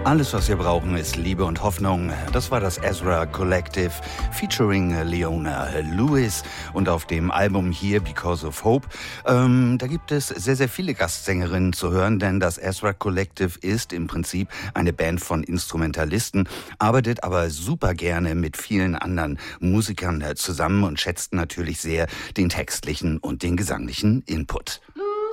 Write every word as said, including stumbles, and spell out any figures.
Alles, was wir brauchen, ist Liebe und Hoffnung. Das war das Ezra Collective featuring Leona Lewis und auf dem Album Here Because of Hope. Ähm, da gibt es sehr, sehr viele Gastsängerinnen zu hören, denn das Ezra Collective ist im Prinzip eine Band von Instrumentalisten, arbeitet aber super gerne mit vielen anderen Musikern zusammen und schätzt natürlich sehr den textlichen und den gesanglichen Input.